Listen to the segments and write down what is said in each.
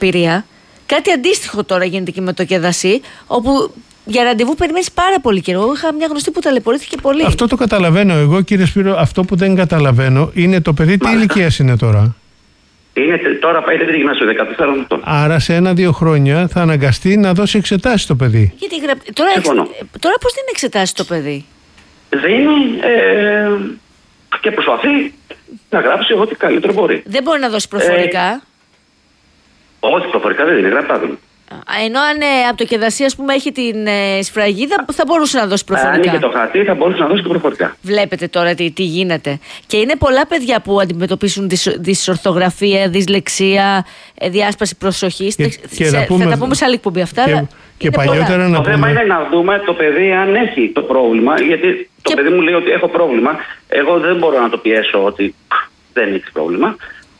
Πειραιά. Κάτι αντίστοιχο τώρα γίνεται και με το Κεδασί, όπου για ραντεβού περιμένεις πάρα πολύ καιρό. Εγώ είχα μια γνωστή που ταλαιπωρήθηκε πολύ. Αυτό το καταλαβαίνω εγώ, κύριε Σπύρο. Αυτό που δεν καταλαβαίνω είναι το παιδί τι ηλικίας είναι τώρα. Τώρα πάει τρίτη γυμνάσιο, 14 ετών. Άρα σε 1-2 χρόνια θα αναγκαστεί να δώσει εξετάσεις το παιδί. Γιατί τώρα πώς δεν εξετάσει το παιδί? Δίνει και προσπαθεί να γράψει ό,τι καλύτερο μπορεί. Δεν μπορεί να δώσει προφορικά. Όχι, προφορικά δεν είναι, γραπτά δίνει. Ενώ αν από το Κεδασί, ας πούμε, έχει την σφραγίδα, θα μπορούσε να δώσει προφορικά. Αν είχε το χαρτί, θα μπορούσε να δώσει και προφορικά. Βλέπετε τώρα τι γίνεται. Και είναι πολλά παιδιά που αντιμετωπίσουν δυσορθογραφία, δυσλεξία, διάσπαση προσοχής. Θα τα πούμε σε άλλη εκπομπή αυτά. Και παλιότερα να το θέμα είναι να δούμε το παιδί αν έχει το πρόβλημα. Γιατί το παιδί μου λέει ότι έχω πρόβλημα. Εγώ δεν μπορώ να το πιέσω ότι δεν έχει πρόβλημα.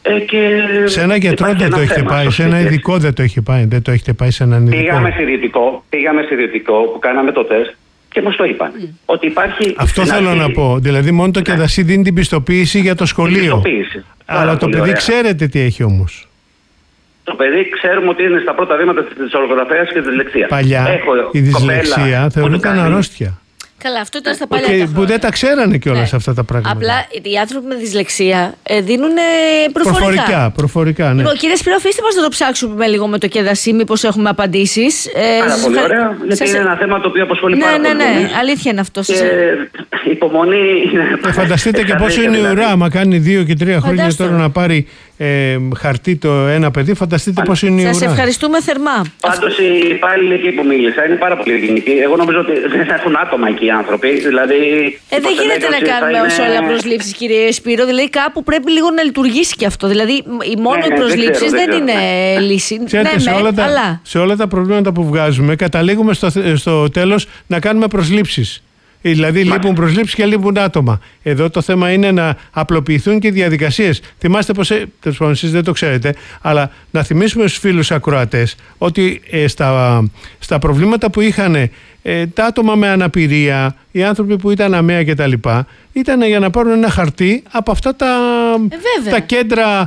Σε ένα γιατρό δεν το έχετε πάει, σε ένα ειδικό δεν το έχει πάει, δεν το έχετε πάει σε έναν ειδικό? Πήγαμε σε ιδιωτικό που κάναμε το τεστ και μας το είπαν. Ότι υπάρχει. Αυτό θέλω να πω. Δηλαδή, μόνο το Κεδασί δίνει την πιστοποίηση για το σχολείο. Αλλά το παιδί ξέρετε τι έχει όμως. Το παιδί ξέρουμε ότι είναι στα πρώτα βήματα της ορθογραφίας και της δυσλεξίας. Παλιά η δυσλεξία θεωρούταν αρρώστια. Καλά, αυτό ήταν στα παλιά χρόνια. Που δεν τα ξέρανε κιόλας αυτά τα πράγματα. Απλά οι άνθρωποι με δυσλεξία δίνουν προφορικά. Ναι. Λοιπόν, κύριε Σπύρο, αφήστε μας να το ψάξουμε λίγο με το Κεδασί, μήπως έχουμε απαντήσεις. Πάρα πολύ ωραία. Γιατί είναι ένα θέμα το οποίο απασχολεί πάρα πολύ. Ναι, αλήθεια είναι αυτό. Και υπομονή. Φανταστείτε και πόσο είναι η ουρά. Άμα κάνει 2 και 3 χρόνια τώρα να πάρει χαρτί το ένα παιδί, φανταστείτε πόσο είναι η ουρά. Σας ευχαριστούμε θερμά. Πάντως οι υπάλληλοι εκεί που μίλησα είναι πάρα πολύ ευγενικοί. Εγώ νομίζω ότι δεν έχουν άτομα εκεί οι άνθρωποι. Δηλαδή, δεν γίνεται να κάνουμε όσο όλα προσλήψεις, κύριε Σπύρο. Δηλαδή κάπου πρέπει λίγο να λειτουργήσει και αυτό. Δηλαδή οι μόνο οι προσλήψεις δεν είναι λύση. Ξέρετε, σε όλα τα προβλήματα που βγάζουμε καταλήγουμε στο τέλος να κάνουμε προσλήψεις. Δηλαδή λείπουν προσλήψεις και λείπουν άτομα. Εδώ το θέμα είναι να απλοποιηθούν και οι διαδικασίες. Θυμάστε πως, τέλος πάντων εσείς δεν το ξέρετε, αλλά να θυμίσουμε στους φίλους ακροατές ότι στα προβλήματα που είχαν τα άτομα με αναπηρία, οι άνθρωποι που ήταν αμαία κτλ., ήταν για να πάρουν ένα χαρτί από αυτά τα κέντρα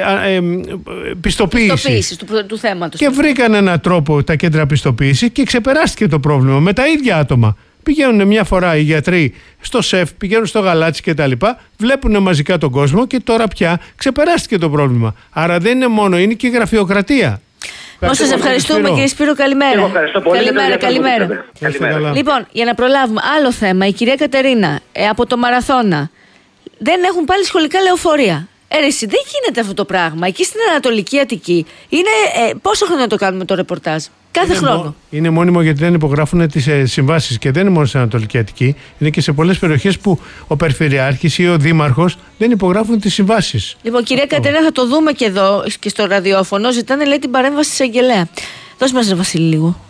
πιστοποίησης του θέματος. Και βρήκαν έναν τρόπο τα κέντρα πιστοποίησης και ξεπεράστηκε το πρόβλημα με τα ίδια άτομα. Πηγαίνουν μια φορά οι γιατροί στο ΣΕΦ, πηγαίνουν στο Γαλάτσι κτλ. Βλέπουν μαζικά τον κόσμο και τώρα πια ξεπεράστηκε το πρόβλημα. Άρα δεν είναι μόνο, είναι και η γραφειοκρατία. Σας ευχαριστούμε, κύριε Σπύρο, καλημέρα. Εγώ ευχαριστώ πολύ. Καλημέρα. Λοιπόν, για να προλάβουμε άλλο θέμα, η κυρία Κατερίνα από το Μαραθώνα. Δεν έχουν πάλι σχολικά λεωφορεία. Εσύ, δεν γίνεται αυτό το πράγμα. Εκεί στην Ανατολική Αττική είναι. Πόσο χρόνο το κάνουμε το ρεπορτάζ? Κάθε χρόνο. Είναι μόνιμο γιατί δεν υπογράφουν τις συμβάσεις και δεν είναι μόνο στην Ανατολική Αττική. Είναι και σε πολλές περιοχές που ο Περιφερειάρχης ή ο Δήμαρχος δεν υπογράφουν τις συμβάσεις. Λοιπόν, κυρία Κατερίνα, θα το δούμε και εδώ και στο ραδιόφωνο. Ζητάνε, λέει, την παρέμβαση της εισαγγελέα. Δώσε μας, Βασίλη, λίγο.